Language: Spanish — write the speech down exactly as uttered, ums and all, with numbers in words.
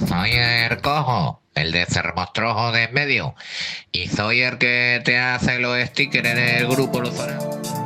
soy el cojo, el de Cermostrojo de en medio. Y soy el que te hace los stickers en el grupo Los Zorados.